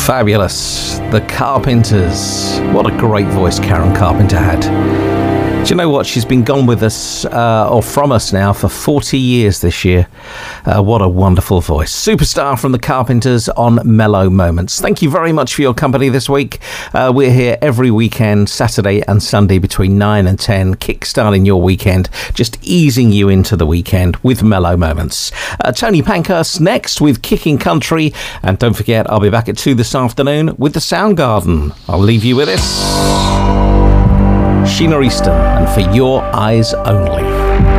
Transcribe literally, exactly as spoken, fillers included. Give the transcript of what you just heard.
Fabulous. The Carpenters. What a great voice Karen Carpenter had. Do you know what? She's been gone with us, uh, or from us now, for forty years this year. Uh, what a wonderful voice. Superstar from the Carpenters on Mellow Moments. Thank you very much for your company this week. Uh, we're here every weekend, Saturday and Sunday between nine and ten, kickstarting your weekend, just easing you into the weekend with Mellow Moments. Uh, Tony Pankhurst next with Kicking Country. And don't forget, I'll be back at two this afternoon with the Soundgarden. I'll leave you with this. Sheena Easton, and For Your Eyes Only.